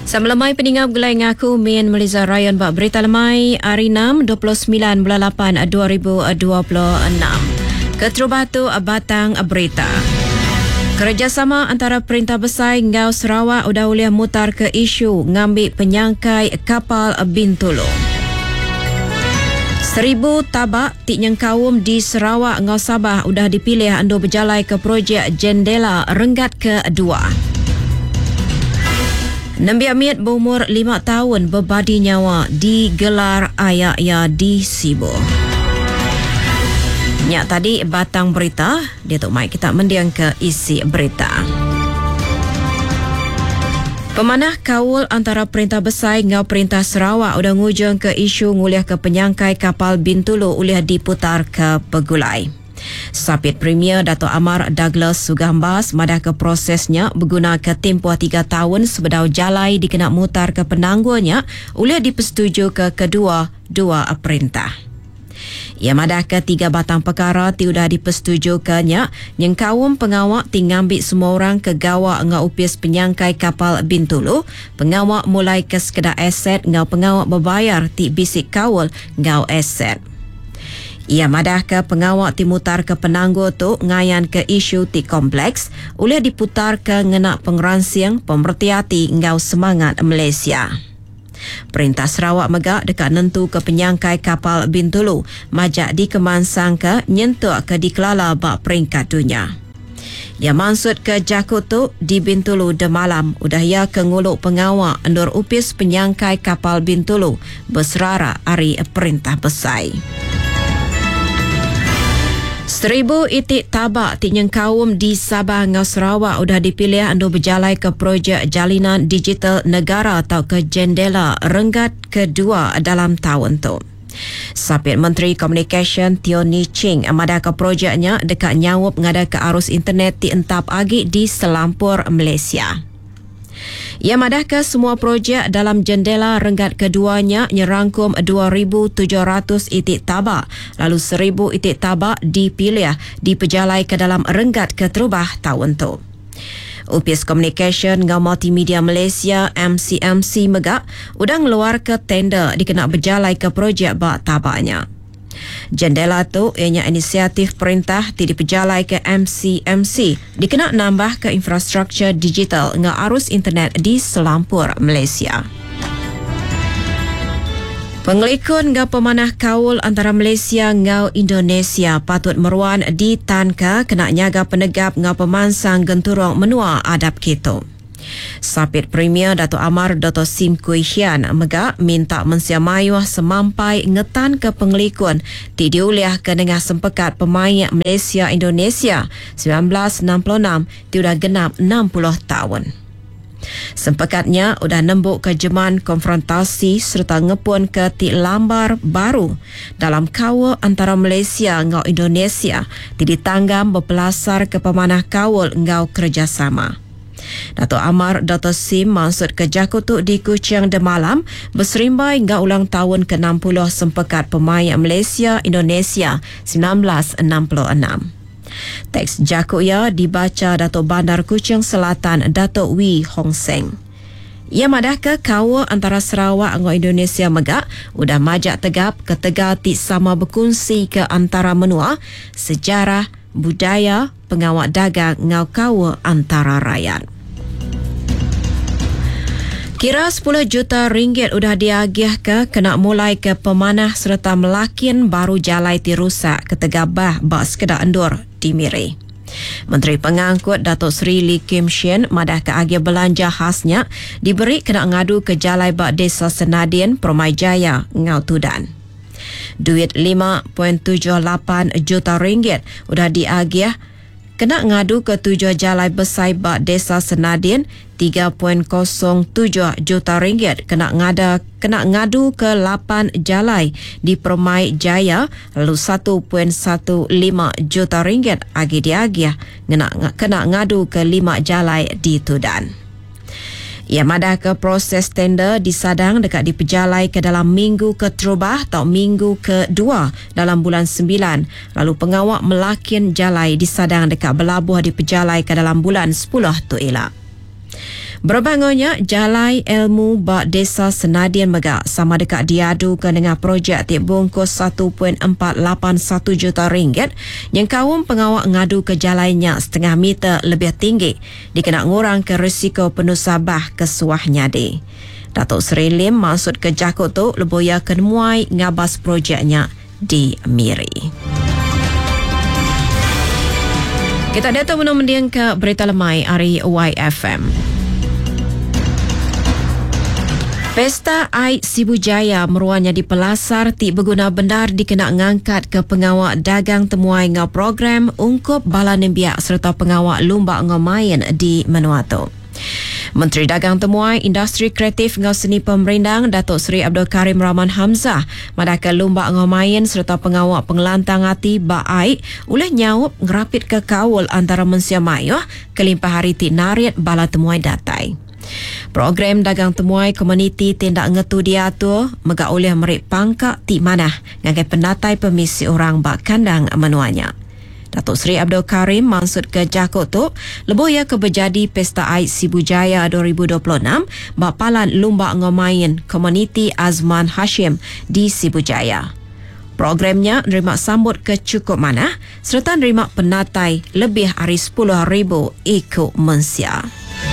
Samlamai peningap gelai ngaku Min Meliza Ryan bak berita lemai hari 6 29 bulan 8 2026. Keterubah tu batang berita. Kerjasama antara Perintah Besar Ngau Sarawak udah boleh mutar ke isu ngambil penyangkai kapal Bintulu. 1000 tabak tik nyengkawum di Sarawak Ngau Sabah udah dipilih ando berjalai ke projek Jendela Renggat ke-2. Nambi Amit berumur 5 tahun berbadi nyawa digelar ayah di Sibu. Nyak tadi batang berita, dia tu mai kita mendiang ke isi berita. Pemanah kawul antara Perintah Besar ngau Perintah Sarawak udah ngujung ke isu nguliah ke penyangkai kapal Bintulu uliah diputar ke Pegulai. Sapit Premier Dato' Amar Douglas Sugambas madah ke prosesnya berguna ke tempoh 3 tahun sebedau jalai dikena mutar ke penangguhnya uliah dipersetuju ke kedua-dua perintah. Ia madah ke 3 batang perkara tiudah dipersetujukanya nyengkawum pengawak tingambil semua orang ke gawak ngau upis penyangkai kapal Bintulu, pengawak mulai ke sekedar aset ngau pengawak berbayar ti bisik kawul ngau aset. Ia madah ke pengawak timutar ke penangguh tu ngayan ke isu ti kompleks boleh diputar ke ngenak pengeransiang pemerhati ngau semangat Malaysia. Perintah Sarawak megak dekat nentu ke penyangkai kapal Bintulu majak dikemansang ke nyentuk ke dikelala bak peringkat dunia. Ia maksud ke jakut tu di Bintulu de malam udah ia ke nguluk pengawak endur upis penyangkai kapal Bintulu berserara hari Perintah Besar. 1000 itik tabak tik nyengkawum di Sabah ngau Sarawak udah dipilih ando berjalai ke projek Jalinan Digital Negara atau ke Jendela Renggat ke-2 dalam tahun tu. Sapit Menteri Komunikasi Teo Ni Ching amadah ke projeknya dekat nyawup ngada ke arus internet ti entap agi di selampur Malaysia. Ia madah ke semua projek dalam Jendela Renggat keduanya nyerangkum 2,700 itik tabak, lalu 1,000 itik tabak dipilih diperjalai ke dalam Renggat keterubah tahun tu. Upis Komunikasi ngau Multimedia Malaysia MCMC megak udah ngeluar ke tender dikena berjalai ke projek bak tabaknya. Jendela tu ianya inisiatif perintah ti diperjalai ke MCMC dikena nambah ke infrastruktur digital ngau arus internet di selampur Malaysia. Pengelikun ngau pemanah kawul antara Malaysia ngau Indonesia patut meruan di Tanka kena nyaga penegap ngau pemansang genturong menua adab kita. Sapit Premier Dato' Amar Dato' Sim Kui Hian megak minta mensiamayuh semampai ngetan ke pengelikun ti diuliah ke dengah sempekat pemain Malaysia Indonesia 1966 ti udah genap 60 tahun. Sempekatnya udah nembuk ke jeman konfrontasi serta ngepun ke ti lambar baru dalam kawul antara Malaysia ngau Indonesia ti ditanggam berpelasar ke pemanah kawul ngau kerjasama. Dato' Amar Dato' Sim maksud ke jakut tu di Kuching de malam berserimbai hingga ulang tahun ke-60 sempekat pemain Malaysia Indonesia 1966. Teks jakut ia dibaca Dato' Bandar Kuching Selatan Dato' Wee Hong Seng. Ia madah ke kawal antara Sarawak ngau Indonesia megak udah majak tegap ketegar ti sama berkongsi ke antara menua sejarah, budaya, pengawak dagang ngau kawal antara rakyat. Kira 10 juta ringgit udah diagih ke kena mulai ke pemanah serta melakin baru jalai ti rusak ketegabah bak sekedar endur di Miri. Menteri Pengangkut Datuk Seri Lee Kim Shin madah ke agih belanja khasnya diberi kena ngadu ke jalai bak Desa Senadin Permai Jaya ngau Tudan. Duit 5.78 juta ringgit udah diagih kena ngadu ke 7 jalai besar bak Desa Senadin 3.07 juta ringgit kena ngadu ke 8 jalai di Permai Jaya lalu 1.15 juta ringgit agi diagih kena ngadu ke 5 jalai di Tudan. Ia madah ke proses tender disadang dekat diperjalai ke dalam minggu keterubah atau minggu kedua dalam bulan 9. Lalu pengawak melakin jalai disadang dekat berlabuh diperjalai ke dalam bulan 10 tu elak. Berbangunnya Jalai Ilmu Bak Desa Senadian Megak sama dekat diadu ke dengan projek tip bungkus 1.481 juta ringgit yang kaum pengawak ngadu ke jalainya setengah meter lebih tinggi dikena ngurang ke risiko penusabah kesuah nyadi. Datuk Seri Lim maksud ke Jakut tu leboya kenemuai ngabas projeknya di Miri. Kita datang menundian ke berita lemai hari YFM. Pesta Aid Sibujaya meruannya di Pelasar ti berguna benar dikena ngangkat ke pengawak dagang temuai ngau program ungkup bala nembiak serta pengawak lumba ngau main di Menuatu. Menteri Dagang Temuai Industri Kreatif ngau seni pemerindang Datuk Seri Abdul Karim Rahman Hamzah madaka lumba ngau main serta pengawak pengelantang hati Ba'ai oleh nyawup ngerapit ke kawul antara Mensia Mayuh kelimpah hari ti nariat bala temuai datai. Program dagang temuai komuniti tindak ngetu diatur mega oleh merik pangkak ti manah ngagai pendatai permisi orang bak kandang menuanya. Datuk Seri Abdul Karim maksud ke Jakut tu leboya ke berjadi Pesta Aid Sibujaya 2026 bak palan lumba ngomain komuniti Azman Hashim di Sibujaya. Programnya nerima sambut ke cukup manah serta nerima penatai lebih dari 10,000 ikut Mensia.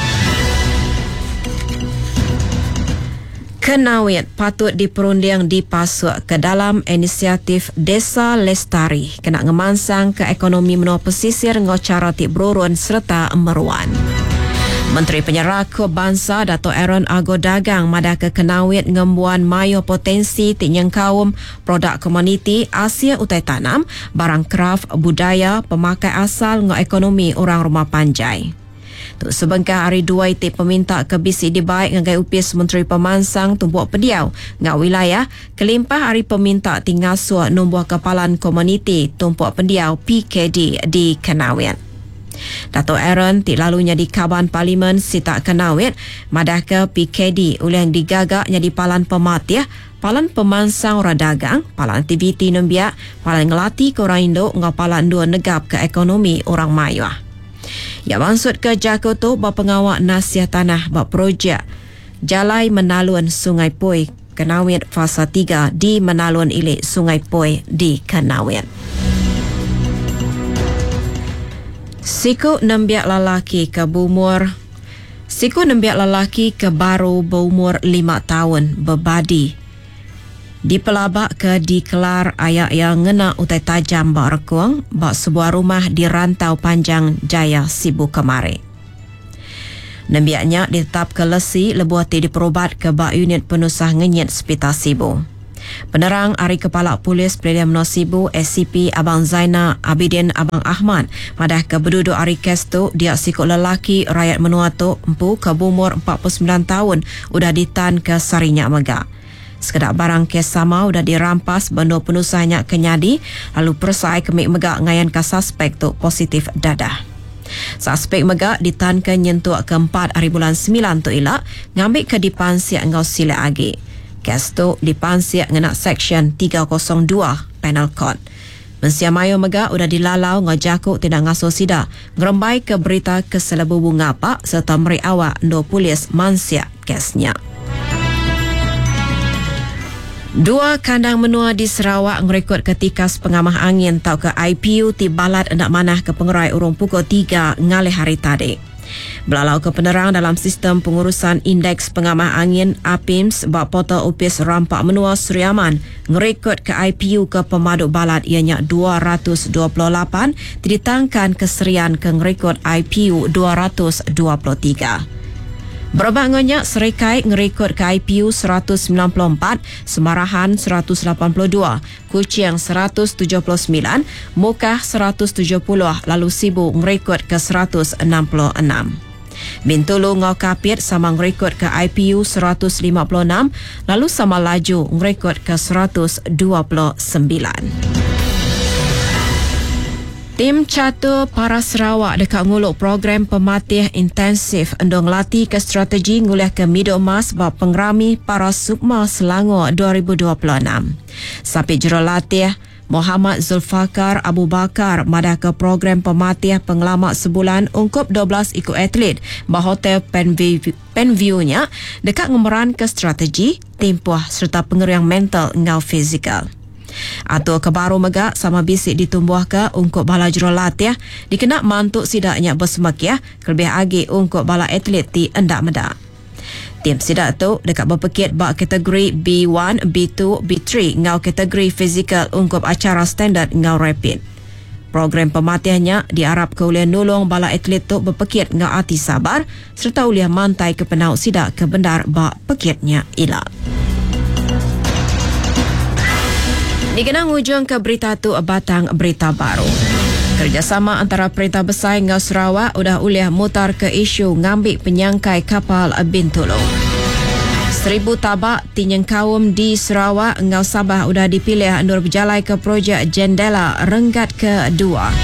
Kenawit patut diperunding dipasuk ke dalam inisiatif Desa Lestari kena ngemansang ke ekonomi menua pesisir ngau cara ti berurun serta meruan. Menteri Penyerah Bangsa Dato' Aaron Argo Dagang madaka Kenawit ngembuan mayo potensi ti nyengkaum produk komuniti Asia Utai Tanam, barang kraf, budaya, pemakai asal ngau ekonomi orang rumah panjai. Tu sebengkah hari 2 itu peminta ke bisik dibaik ngagai upis Menteri Pemansang tumpuak pediau ngak wilayah kelimpah hari peminta tinggal suak nombor kepalan komuniti tumpuak pediau PKD di Kenawit. Dato' Aaron ti lalunya di Kaban Parlimen Sita Kenawit madaka PKD oleh yang digagaknya di palan pematih palan pemansang orang dagang, palan aktiviti nembiak, palan ngelatih ke orang Indo ngau palan dua negap ke ekonomi orang Mayuh. Yang maksud ke Jakut tu pengawak nasihat tanah bak projek Jalai Menalun Sungai Poi Kenawit Fasa 3 di Menalun Ilik Sungai Poi di Kenawit. Siku nembiak lalaki ke baru berumur 5 tahun berbadi di pelabak ke dikelar ayak yang ngena utai tajam bak rekuang bak sebuah rumah di Rantau Panjang Jaya Sibu kemari. Nembiaknya ditetap ke lesi lebuati diperobat ke bak unit penusah ngenyit Hospital Sibu. Penerang Hari Kepala Polis Peliam Menua Sibu SCP Abang Zaina Abidin Abang Ahmad madah ke berduduk hari kes tu dia sikut lelaki rakyat Menuatu empu ke umur 49 tahun udah ditan ke Sarinya Megak. Sekedar barang kes sama sudah dirampas benda penusahnya kenyadi lalu persai kemik megak ngayan ke suspek tu positif dadah. Suspek megak ditan ke nyentuak ke-4 hari bulan 9 tu ilak ngambil ke dipansiak ngau sila agi. Kes tu dipansiak ngena Seksyen 302 Penal Code. Mensia Mayo megak sudah dilalau ngau Jakut tidak ngasuh sida ngerembai ke berita keselebu bunga pak serta meri awak ndo polis mansiak kesnya. Dua kandang menua di Sarawak ngerekod ketikas pengamah angin tau ke IPU ti balat nak manah ke pengerai urung pukul 3 ngalih hari tadi. Belalau ke penerang dalam sistem pengurusan indeks pengamah angin APIMS bak portal upis rampak menua Suriaman ngerekod ke IPU ke pemaduk balat ianya 228 ditangkan keserian ke ngerekod IPU 223. Berbangunnya Serikai ngerekod ke IPU 194, Semarahan 182, Kuching 179, Mukah 170, lalu Sibu ngerekod ke 166. Bintulu Ngau Kapit sama ngerekod ke IPU 156, lalu sama Laju ngerekod ke 129. Tim catur para Sarawak dekat nguluk program pematih intensif endong latih ke strategi ngulih ke Middle Mas bab pengerami para Sukma Selangor 2026. Sapi jurulatih Muhammad Zulfakar Abu Bakar madah ke program pematih pengelamak sebulan ungkup 12 ikut atlet Bahotel Penview-nya dekat ngemeran ke strategi, tempoh serta pengeriang mental ngau fizikal. Atur kebaru megak sama bisik ditumbuh ke ungkup bala jurulatih dikena mantuk sidaknya bersemak kelebih agi ungkup bala atlet ti endak medak. Tim sidak tu dekat berpekit bak kategori B1, B2, B3 ngau kategori fizikal ungkup acara standard ngau rapid. Program pematihnya diharap ke uliah nulung bala atlet tu berpekit ngau hati sabar serta uliah mantai ke penau sidak ke bendar bak pekitnya ilak. Dikenang ujung ke berita tu batang berita baru. Kerjasama antara Perintah Besar ngau Sarawak udah uliah mutar ke isu ngambil penyangkai kapal Bintulu. 1,000 tabak tinyang kaum di Sarawak ngau Sabah udah dipilih nur berjalai ke projek Jendela Renggat ke-2.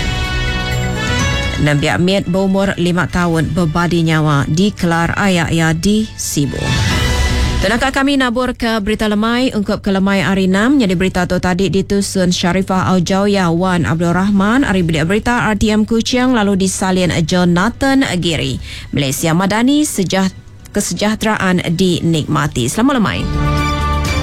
Nabi Ahmed berumur 5 tahun berbadi nyawa dikelar ayah di Sibu. Tunakah kami nabur ke berita lemai ungkup ke lemai hari 6. Jadi berita tu tadi ditusun Sharifah Al-Jawiyah Wan Abdul Rahman. Hari berita RTM Kuching lalu disalin Jonathan Giri. Malaysia Madani kesejahteraan dinikmati. Selamat lemai.